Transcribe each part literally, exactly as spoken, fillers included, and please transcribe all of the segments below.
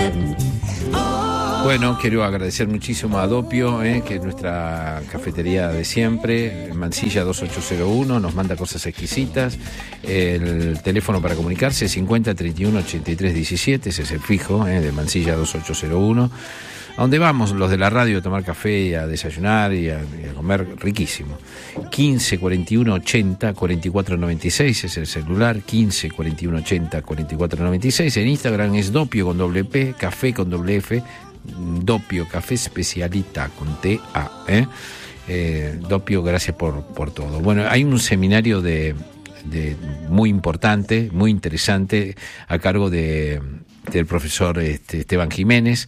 Bueno, quiero agradecer muchísimo a Doppio, eh, que es nuestra cafetería de siempre, Mansilla dos ocho cero uno, nos manda cosas exquisitas. El teléfono para comunicarse es cincuenta treinta y uno ochenta y tres diecisiete, ese es el fijo eh, de Mansilla dos ocho cero uno. A donde vamos los de la radio a tomar café y a desayunar y a, y a comer riquísimo. quince cuarenta y uno ochenta cuarenta y cuatro noventa y seis es el celular, quince cuarenta y uno ochenta cuarenta y cuatro noventa y seis. En Instagram es Doppio con doble P, café con doble F, Doppio Café Specialita con T A. ¿eh? Eh, Doppio, gracias por, por todo. Bueno, hay un seminario de, de muy importante, muy interesante, a cargo de del profesor este, Esteban Jiménez.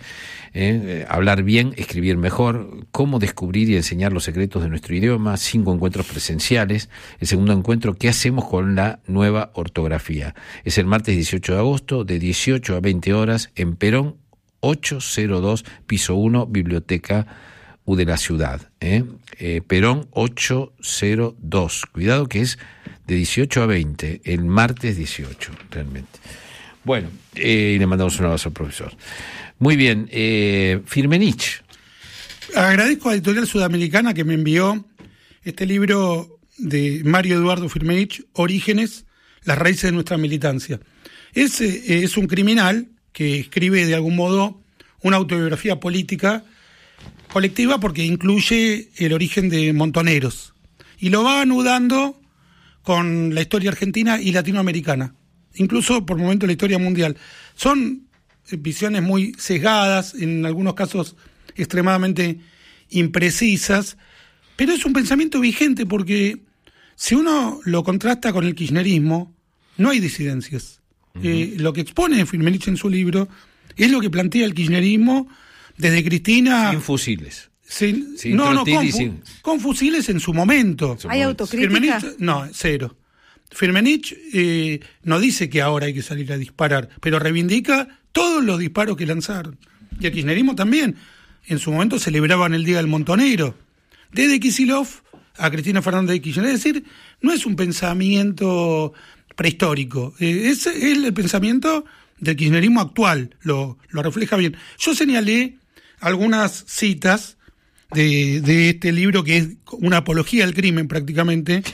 Eh, hablar bien, escribir mejor, cómo descubrir y enseñar los secretos de nuestro idioma, cinco encuentros presenciales. El segundo encuentro, ¿qué hacemos con la nueva ortografía? Es el martes dieciocho de agosto, de dieciocho a veinte horas, en Perón ochocientos dos, piso uno, Biblioteca U de la Ciudad. ¿eh? Eh, Perón ochocientos dos, cuidado que es de dieciocho a veinte, el martes dieciocho, realmente. Bueno, eh, y le mandamos un abrazo al profesor. Muy bien, eh, Firmenich. Agradezco a Editorial Sudamericana que me envió este libro de Mario Eduardo Firmenich, Orígenes, las raíces de nuestra militancia. Es, eh, es un criminal que escribe de algún modo una autobiografía política colectiva porque incluye el origen de Montoneros y lo va anudando con la historia argentina y latinoamericana, incluso por momentos la historia mundial. Son visiones muy sesgadas, en algunos casos extremadamente imprecisas, pero es un pensamiento vigente porque si uno lo contrasta con el kirchnerismo, no hay disidencias. Uh-huh. Eh, lo que expone Firmenich en su libro es lo que plantea el kirchnerismo desde Cristina... Sin fusiles. Sin, sin no, no, con, sin... con fusiles en su momento. ¿Hay autocrítica? Firmenich, no, cero. Firmenich eh, no dice que ahora hay que salir a disparar, pero reivindica todos los disparos que lanzaron. Y el kirchnerismo también. En su momento celebraban el Día del Montonero. Desde Kicillof a Cristina Fernández de Kirchner. Es decir, no es un pensamiento prehistórico. Eh, es, es el pensamiento del kirchnerismo actual. Lo, lo refleja bien. Yo señalé algunas citas de, de este libro que es una apología al crimen prácticamente.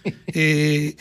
Eh,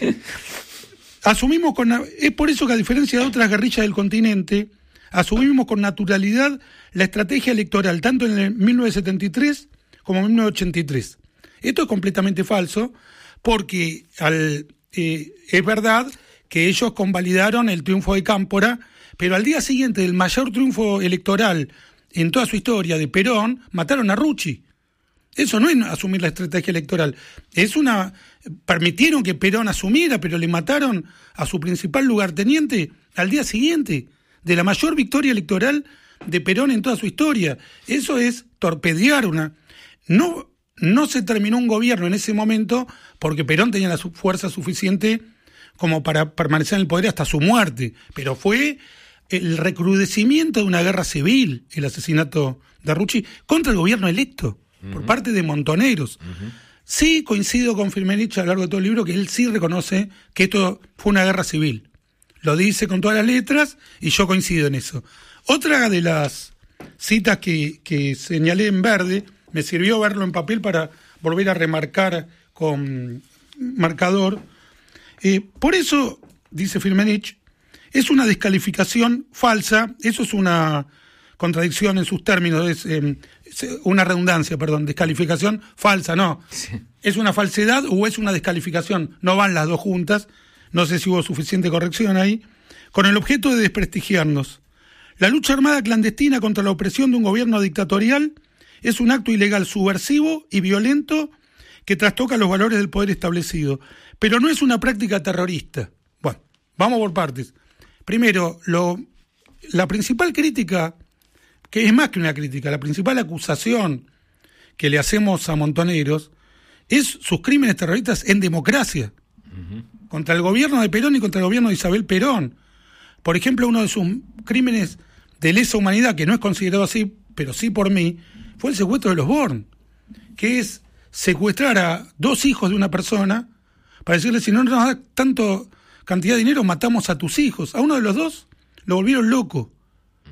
asumimos con... Es por eso que a diferencia de otras guerrillas del continente... Asumimos con naturalidad la estrategia electoral, tanto en el mil novecientos setenta y tres como en mil novecientos ochenta y tres. Esto es completamente falso, porque al, eh, es verdad que ellos convalidaron el triunfo de Cámpora, pero al día siguiente del mayor triunfo electoral en toda su historia de Perón, mataron a Rucci. Eso no es asumir la estrategia electoral, es una... Permitieron que Perón asumiera, pero le mataron a su principal lugarteniente al día siguiente de la mayor victoria electoral de Perón en toda su historia. Eso es torpedear una... No, no se terminó un gobierno en ese momento porque Perón tenía la fuerza suficiente como para permanecer en el poder hasta su muerte, pero fue el recrudecimiento de una guerra civil, el asesinato de Rucci, contra el gobierno electo, uh-huh. por parte de Montoneros. Uh-huh. Sí coincido con Firmenich a lo largo de todo el libro que él sí reconoce que esto fue una guerra civil. Lo dice con todas las letras y yo coincido en eso. Otra de las citas que, que señalé en verde, me sirvió verlo en papel para volver a remarcar con marcador. Eh, por eso, dice Firmenich, es una descalificación falsa, eso es una contradicción en sus términos, es eh, una redundancia, perdón, descalificación falsa, no. Sí. ¿Es una falsedad o es una descalificación? No van las dos juntas. No sé si hubo suficiente corrección ahí, con el objeto de desprestigiarnos. La lucha armada clandestina contra la opresión de un gobierno dictatorial es un acto ilegal, subversivo y violento que trastoca los valores del poder establecido, pero no es una práctica terrorista. Bueno, vamos por partes. Primero, lo, la principal crítica, que es más que una crítica, la principal acusación que le hacemos a Montoneros es sus crímenes terroristas en democracia. Uh-huh. Contra el gobierno de Perón y contra el gobierno de Isabel Perón. Por ejemplo, uno de sus crímenes de lesa humanidad, que no es considerado así, pero sí por mí, fue el secuestro de los Born, que es secuestrar a dos hijos de una persona para decirle, si no nos da tanto cantidad de dinero, matamos a tus hijos. A uno de los dos lo volvieron loco. Uh-huh.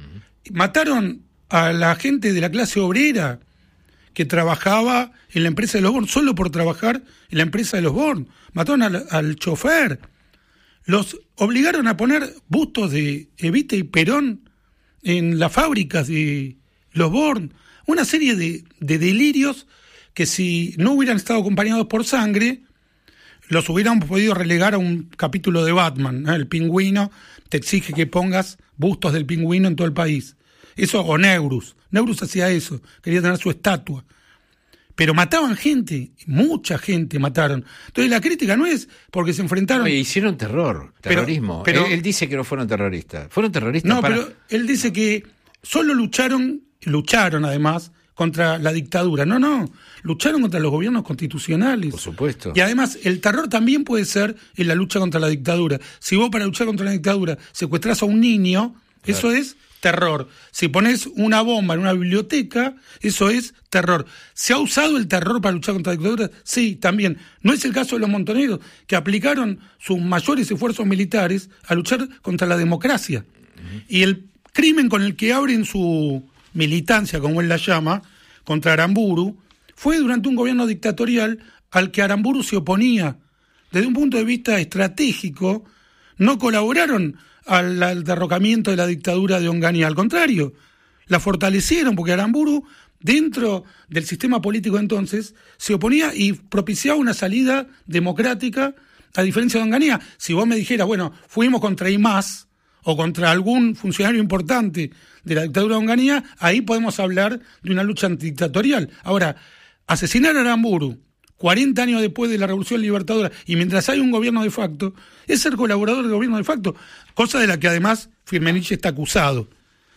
Mataron a la gente de la clase obrera que trabajaba en la empresa de los Born, solo por trabajar en la empresa de los Born. Mataron al, al chofer. Los obligaron a poner bustos de Evita y Perón en las fábricas de los Born. Una serie de, de delirios que si no hubieran estado acompañados por sangre, los hubieran podido relegar a un capítulo de Batman, ¿no? El pingüino te exige que pongas bustos del pingüino en todo el país. Eso, o Neurus. Neurus hacía eso, quería tener su estatua. Pero mataban gente, mucha gente mataron. Entonces la crítica no es porque se enfrentaron... Oye, hicieron terror, terrorismo. Pero, pero, él, él dice que no fueron terroristas. ¿Fueron terroristas? No, para... pero él dice que solo lucharon, lucharon además, contra la dictadura. No, no, lucharon contra los gobiernos constitucionales. Por supuesto. Y además, el terror también puede ser en la lucha contra la dictadura. Si vos para luchar contra la dictadura secuestrás a un niño, claro, eso es terror. Si pones una bomba en una biblioteca, eso es terror. ¿Se ha usado el terror para luchar contra la dictadura? Sí, también. No es el caso de los montoneros, que aplicaron sus mayores esfuerzos militares a luchar contra la democracia. Uh-huh. Y el crimen con el que abren su militancia, como él la llama, contra Aramburu, fue durante un gobierno dictatorial al que Aramburu se oponía. Desde un punto de vista estratégico, no colaboraron al, al derrocamiento de la dictadura de Onganía. Al contrario, la fortalecieron, porque Aramburu, dentro del sistema político entonces, se oponía y propiciaba una salida democrática, a diferencia de Onganía. Si vos me dijeras, bueno, fuimos contra I M A S, o contra algún funcionario importante de la dictadura de Onganía, ahí podemos hablar de una lucha antidictatorial. Ahora, asesinar a Aramburu cuarenta años después de la Revolución Libertadora y mientras hay un gobierno de facto, es ser colaborador del gobierno de facto, cosa de la que además Firmenich está acusado.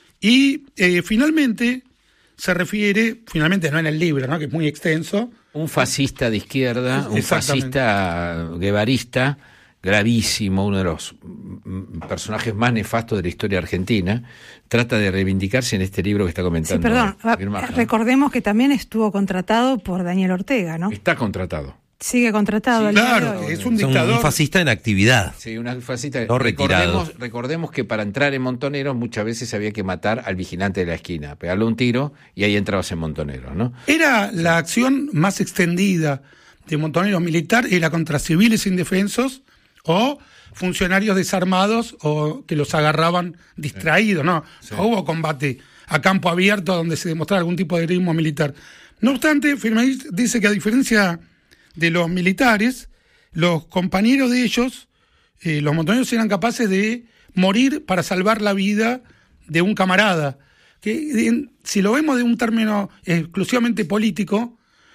Y eh, finalmente se refiere, finalmente no en el libro, ¿no?, que es muy extenso. Un fascista de izquierda, un fascista guevarista, gravísimo, uno de los personajes más nefastos de la historia argentina, trata de reivindicarse en este libro que está comentando. Sí, perdón, Firmaja. Recordemos que también estuvo contratado por Daniel Ortega, ¿no? Está contratado. Sigue contratado. Sí, claro, es un dictador. Un fascista en actividad. Sí, un fascista. No retirado. Recordemos, recordemos que para entrar en Montoneros muchas veces había que matar al vigilante de la esquina, pegarle un tiro y ahí entrabas en Montoneros, ¿no? Era la acción más extendida de Montoneros militar, era contra civiles indefensos o funcionarios desarmados o que los agarraban distraídos, ¿no? Sí. No hubo combate a campo abierto donde se demostrara algún tipo de heroísmo militar. No obstante, Firmenich dice que a diferencia de los militares, los compañeros de ellos, eh, los montoneros, eran capaces de morir para salvar la vida de un camarada. Que en, si lo vemos de un término exclusivamente político,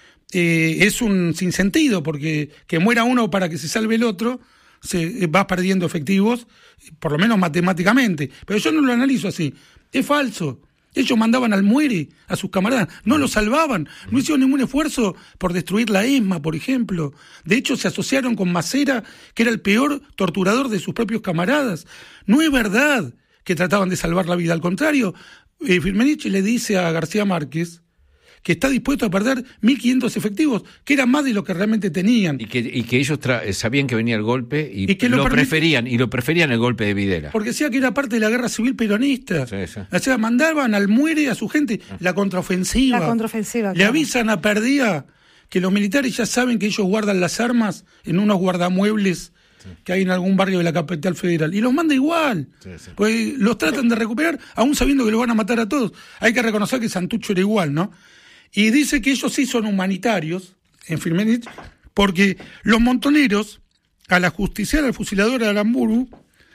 eh, es un sinsentido, porque que muera uno para que se salve el otro, se va perdiendo efectivos, por lo menos matemáticamente. Pero yo no lo analizo así. Es falso. Ellos mandaban al muere a sus camaradas, no los salvaban, no hicieron ningún esfuerzo por destruir la ESMA, por ejemplo. De hecho, se asociaron con Macera, que era el peor torturador de sus propios camaradas. No es verdad que trataban de salvar la vida, al contrario. eh, Firmenich le dice a García Márquez que está dispuesto a perder mil quinientos efectivos, que era más de lo que realmente tenían. Y que, y que ellos tra- sabían que venía el golpe y, y que lo, lo preferían, y lo preferían el golpe de Videla. Porque decía que era parte de la guerra civil peronista. Sí, sí. O sea, mandaban al muere a su gente, la contraofensiva. La contraofensiva, Le claro. avisan a Perdía que los militares ya saben que ellos guardan las armas en unos guardamuebles sí. que hay en algún barrio de la capital federal. Y los manda igual. Sí, sí. Pues los tratan de recuperar, aún sabiendo que los van a matar a todos. Hay que reconocer que Santucho era igual, ¿no? Y dice que ellos sí son humanitarios, en Firmenich, porque los montoneros, al ajusticiar al fusilador de Aramburu,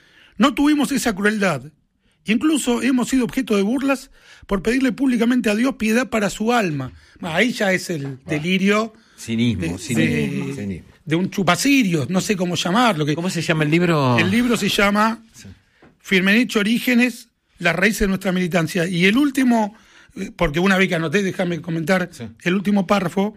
no tuvimos esa crueldad. Incluso hemos sido objeto de burlas por pedirle públicamente a Dios piedad para su alma. Ahí ya es el delirio cinismo, de, cinismo, de, cinismo. de un chupacirios, no sé cómo llamarlo. Que, ¿Cómo se llama el libro? El libro se llama sí. Firmenich Orígenes, las raíces de nuestra militancia. Y el último... porque una vez que anoté, déjame comentar, sí. el último párrafo,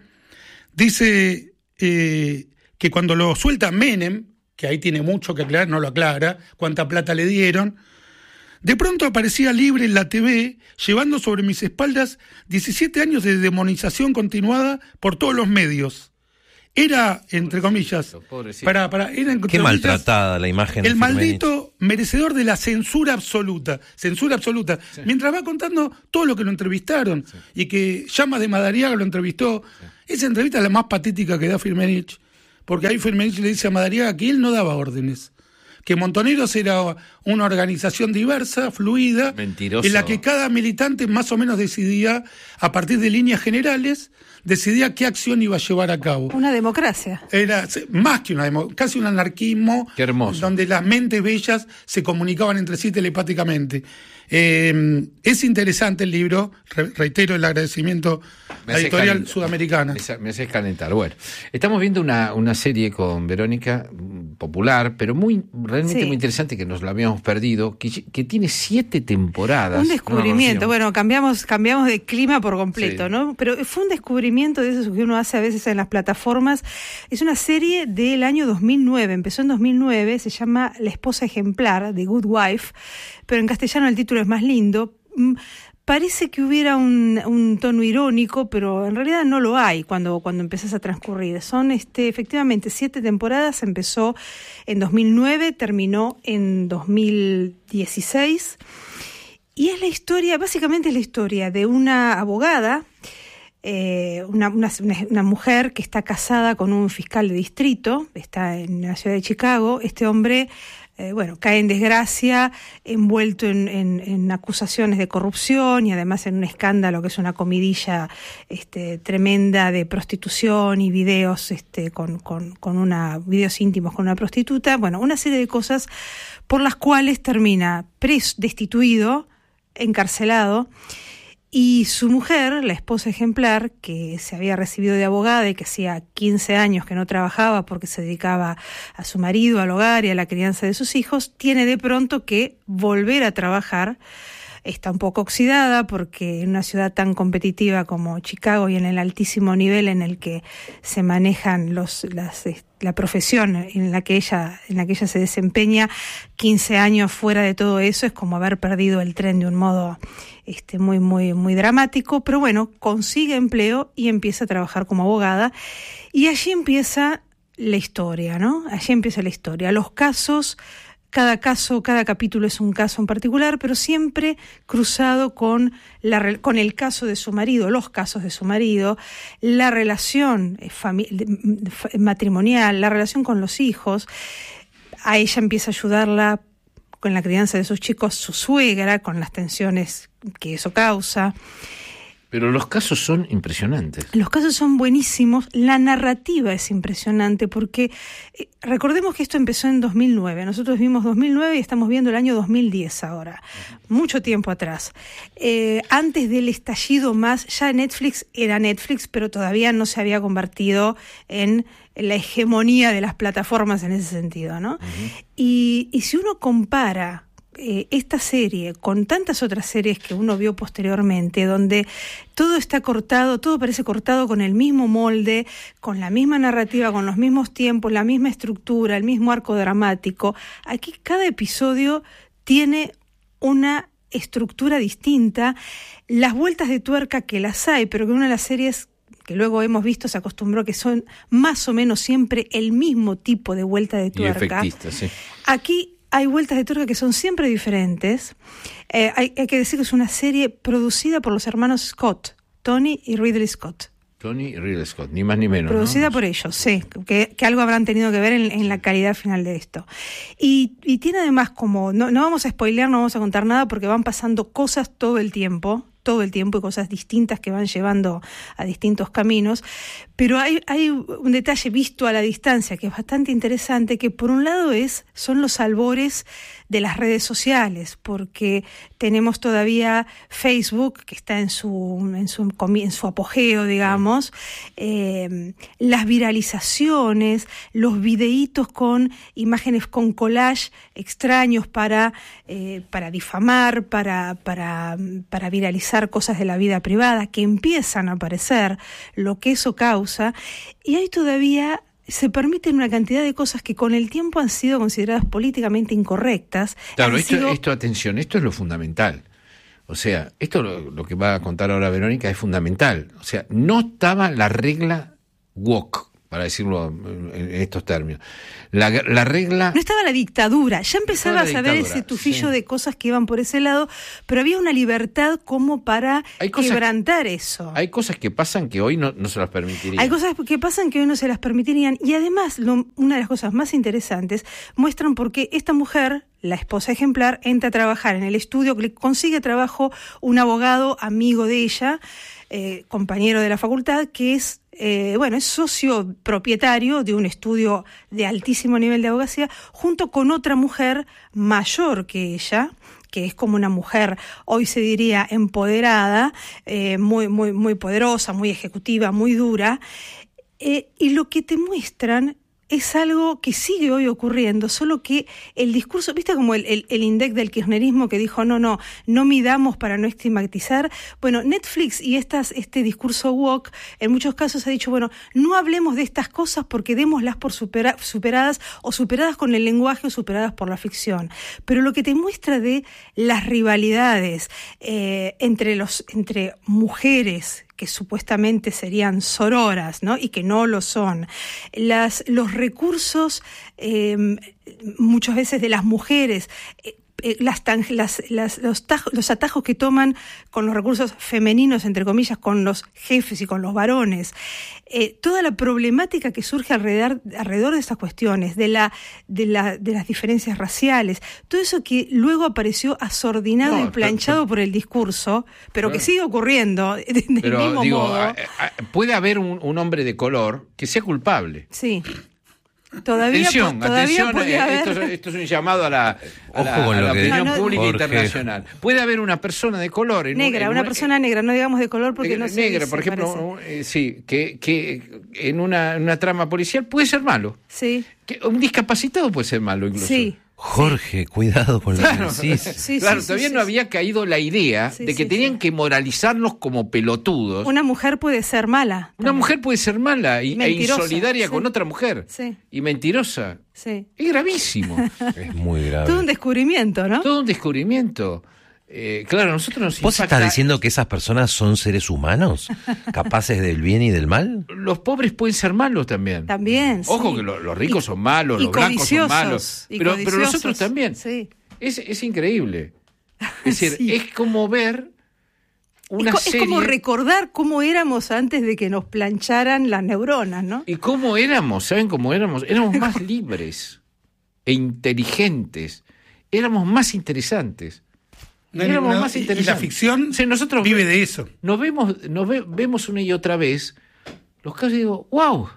dice eh, que cuando lo suelta Menem, que ahí tiene mucho que aclarar, no lo aclara, cuánta plata le dieron, de pronto aparecía libre en la T V, llevando sobre mis espaldas diecisiete años de demonización continuada por todos los medios. Era, entre comillas, para, para, era, entre qué comillas, maltratada la imagen. El maldito merecedor de la censura absoluta, censura absoluta, sí. Mientras va contando todo lo que lo entrevistaron, sí. Y que Llamas de Madariaga lo entrevistó, sí. Esa entrevista es la más patética que da Firmenich, porque ahí Firmenich le dice a Madariaga que él no daba órdenes, que Montoneros era una organización diversa, fluida, mentiroso, en la que cada militante más o menos decidía, a partir de líneas generales, decidía qué acción iba a llevar a cabo. Una democracia. Era más que una democracia, casi un anarquismo. Qué hermoso. Donde las mentes bellas se comunicaban entre sí telepáticamente. Eh, es interesante el libro, re, reitero el agradecimiento a la editorial calentar, sudamericana. Me, me haces calentar. Bueno, estamos viendo una, una serie con Verónica, popular, pero muy realmente sí. Muy interesante, que nos la habíamos perdido, que, que tiene siete temporadas. Un descubrimiento, no, bueno, cambiamos cambiamos de clima por completo, sí. ¿No? Pero fue un descubrimiento de eso que uno hace a veces en las plataformas. Es una serie del año dos mil nueve, empezó en dos mil nueve, se llama La esposa ejemplar, The Good Wife, pero en castellano el título es más lindo. Parece que hubiera un, un tono irónico, pero en realidad no lo hay cuando, cuando empezás a transcurrir. Son este, efectivamente siete temporadas, empezó en dos mil nueve, terminó en dos mil dieciséis, y es la historia, básicamente es la historia de una abogada, eh, una, una, una mujer que está casada con un fiscal de distrito, está en la ciudad de Chicago. Este hombre Eh, bueno, cae en desgracia, envuelto en, en, en acusaciones de corrupción y además en un escándalo que es una comidilla este, tremenda de prostitución y videos este, con, con, con una videos íntimos con una prostituta. Bueno, una serie de cosas por las cuales termina preso, destituido, encarcelado. Y su mujer, la esposa ejemplar, que se había recibido de abogada y que hacía quince años que no trabajaba porque se dedicaba a su marido, al hogar y a la crianza de sus hijos, tiene de pronto que volver a trabajar. Está un poco oxidada porque en una ciudad tan competitiva como Chicago y en el altísimo nivel en el que se manejan los las la profesión en la que ella en la que ella se desempeña, quince años fuera de todo eso es como haber perdido el tren de un modo este muy muy muy dramático, pero bueno, consigue empleo y empieza a trabajar como abogada, y allí empieza la historia, ¿no? Allí empieza la historia. Los casos, cada caso, cada capítulo es un caso en particular, pero siempre cruzado con la con el caso de su marido, los casos de su marido, la relación fami- matrimonial, la relación con los hijos. A ella empieza a ayudarla con la crianza de sus chicos, su suegra, con las tensiones que eso causa. Pero los casos son impresionantes. Los casos son buenísimos, la narrativa es impresionante, porque eh, recordemos que esto empezó en dos mil nueve, nosotros vimos dos mil nueve y estamos viendo el año dos mil diez ahora, uh-huh. Mucho tiempo atrás. Eh, antes del estallido más, ya Netflix era Netflix, pero todavía no se había convertido en la hegemonía de las plataformas en ese sentido, ¿no? Uh-huh. Y, y si uno compara Eh, esta serie con tantas otras series que uno vio posteriormente, donde todo está cortado, todo parece cortado con el mismo molde, con la misma narrativa, con los mismos tiempos, la misma estructura, el mismo arco dramático, aquí cada episodio tiene una estructura distinta, las vueltas de tuerca que las hay, pero que una de las series que luego hemos visto se acostumbró que son más o menos siempre el mismo tipo de vuelta de tuerca. Y efectista, sí. Aquí hay vueltas de tuerca que son siempre diferentes. Eh, hay, hay que decir que es una serie producida por los hermanos Scott, Tony y Ridley Scott. Tony y Ridley Scott, ni más ni menos. Producida ¿no? por ellos, sí, que, que algo habrán tenido que ver en, en la calidad final de esto. Y, y tiene además como, no, no vamos a spoilear, no vamos a contar nada porque van pasando cosas todo el tiempo, todo el tiempo y cosas distintas que van llevando a distintos caminos, pero hay, hay un detalle visto a la distancia que es bastante interesante, que por un lado es son los albores de las redes sociales, porque tenemos todavía Facebook, que está en su en su, en su apogeo, digamos, eh, las viralizaciones, los videitos con imágenes con collage extraños para, eh, para difamar, para, para, para viralizar cosas de la vida privada que empiezan a aparecer, lo que eso causa, y hay todavía se permiten una cantidad de cosas que con el tiempo han sido consideradas políticamente incorrectas. Claro, esto, sido... esto, atención, esto es lo fundamental. O sea, esto lo, lo que va a contar ahora Verónica es fundamental. O sea, no estaba la regla woke, para decirlo en, en estos términos. La, la regla... No estaba la dictadura, ya empezabas a ver ese tufillo sí. de cosas que iban por ese lado, pero había una libertad como para cosas, quebrantar eso. Hay cosas que pasan que hoy no, no se las permitirían. Hay cosas que pasan que hoy no se las permitirían, y además, lo, una de las cosas más interesantes, muestran por qué esta mujer, la esposa ejemplar, entra a trabajar en el estudio, le consigue trabajo un abogado amigo de ella, eh, compañero de la facultad, que es Eh, bueno, es socio propietario de un estudio de altísimo nivel de abogacía, junto con otra mujer mayor que ella, que es como una mujer, hoy se diría empoderada, eh, muy, muy, muy poderosa, muy ejecutiva, muy dura, eh, y lo que te muestran es algo que sigue hoy ocurriendo, solo que el discurso, ¿viste como el, el, el INDEC del kirchnerismo que dijo no, no, no midamos para no estigmatizar? Bueno, Netflix y estas, este discurso woke en muchos casos ha dicho, bueno, no hablemos de estas cosas porque démoslas por supera, superadas o superadas con el lenguaje o superadas por la ficción. Pero lo que te muestra de las rivalidades eh, entre, los, entre mujeres que supuestamente serían sororas, ¿no? Y que no lo son. Las, los recursos, eh, muchas veces de las mujeres, eh, eh, las, las, las, los, tajos, los atajos que toman con los recursos femeninos, entre comillas, con los jefes y con los varones. Eh, toda la problemática que surge alrededor, alrededor de estas cuestiones, de, la, de, la, de las diferencias raciales, todo eso que luego apareció asordinado no, y planchado pero, pero, por el discurso, pero claro. que sigue ocurriendo de, del pero, mismo digo, modo. A, a, puede haber un, un hombre de color que sea culpable. Sí. Todavía, atención, todavía atención, eh, esto, es, esto es un llamado a la, a la, a la opinión no, no, pública Jorge. internacional. Puede haber una persona de color. En negra, un, en una un, persona negra, no digamos de color porque negra, no se Negra, dice, por ejemplo, eh, sí, que, que en una, una trama policial puede ser malo. Sí. Que un discapacitado puede ser malo incluso. Sí. Jorge, sí. cuidado con claro, lo que decís. Sí, claro, sí, todavía sí, no sí. había caído la idea sí, de que sí, tenían sí. que moralizarnos como pelotudos. Una mujer puede ser mala. Una también. mujer puede ser mala y, e insolidaria sí. con otra mujer. Sí. Y mentirosa. Sí. Es gravísimo. Es muy grave. Todo un descubrimiento, ¿no? Todo un descubrimiento. Eh, claro, nosotros nos ¿Vos impacta... estás diciendo que esas personas son seres humanos? ¿Capaces del bien y del mal? Los pobres pueden ser malos también. También, Ojo sí. que lo, los ricos y, son malos, los blancos son malos. Pero, pero los otros también. Sí. Es, es increíble. Es decir, sí. es como ver una es, serie... Es como recordar cómo éramos antes de que nos plancharan las neuronas, ¿no? Y cómo éramos, ¿saben cómo éramos? Éramos más libres e inteligentes. Éramos más interesantes. No éramos ninguna, más interesantes. Y la ficción o sea, nosotros vive de eso. Nos vemos, nos ve, vemos una y otra vez los casos y digo, wow,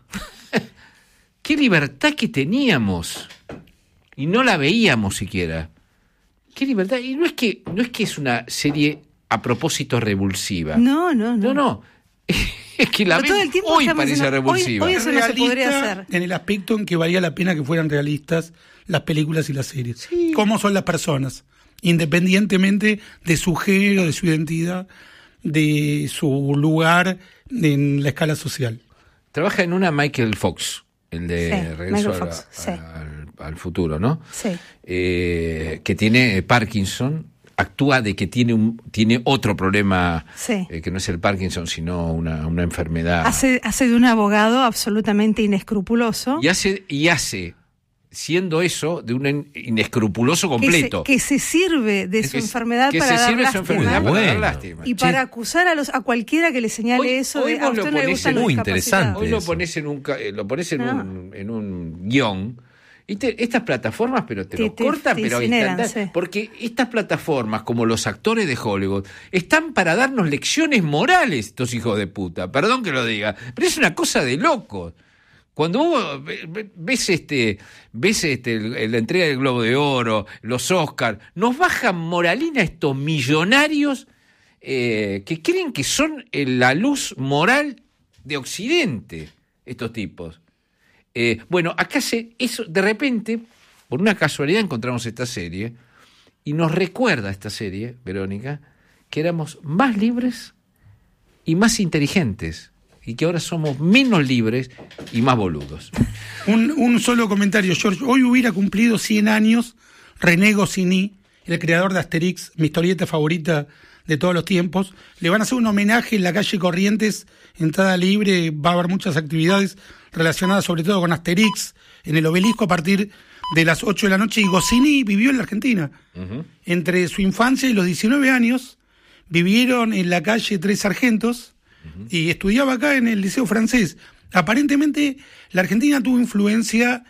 qué libertad que teníamos. Y no la veíamos siquiera. Qué libertad. Y no es que, no es que es una serie a propósito revulsiva. No, no, no. No, no. Es que la vemos, hoy parece una, revulsiva. Hoy, hoy eso no se podría hacer. En el aspecto en que valía la pena que fueran realistas las películas y las series. Sí. ¿Cómo son las personas? Independientemente de su género, de su identidad, de su lugar en la escala social. Trabaja en una Michael Fox, el de sí, Regreso a, Fox, a, sí. al, al futuro, ¿no? Sí. Eh, que tiene Parkinson, actúa de que tiene un tiene otro problema, sí. eh, que no es el Parkinson, sino una, una enfermedad. Hace, hace de un abogado absolutamente inescrupuloso. Y hace, y hace siendo eso de un inescrupuloso completo. Que se, que se sirve de su que, enfermedad que para se dar sirve lástima. Su enfermedad bueno. para dar lástima. Y para sí. acusar a los a cualquiera que le señale hoy, eso hoy de a usted no le gustan los muy interesante. Hoy lo pones en un lo pones en, no. un, en un guión. Y te, estas plataformas, pero te, te lo te, cortan, te pero instantáneamente. Sí. Porque estas plataformas, como los actores de Hollywood, están para darnos lecciones morales, estos hijos de puta. Perdón que lo diga, pero es una cosa de locos. Cuando vos ves este, ves este, la entrega del Globo de Oro, los Oscars, nos bajan moralina estos millonarios eh, que creen que son la luz moral de Occidente, estos tipos. Eh, bueno, acá se, eso, de repente, por una casualidad encontramos esta serie y nos recuerda esta serie, Verónica, que éramos más libres y más inteligentes. Y que ahora somos menos libres y más boludos. Un, un solo comentario, George. Hoy hubiera cumplido cien años René Goscinny, el creador de Asterix, mi historieta favorita de todos los tiempos. Le van a hacer un homenaje en la calle Corrientes, entrada libre, va a haber muchas actividades relacionadas sobre todo con Asterix, en el Obelisco a partir de las ocho de la noche. Y Goscinny vivió en la Argentina. Uh-huh. Entre su infancia y los diecinueve años, vivieron en la calle Tres Sargentos, uh-huh, y estudiaba acá en el Liceo Francés. Aparentemente, la Argentina tuvo influencia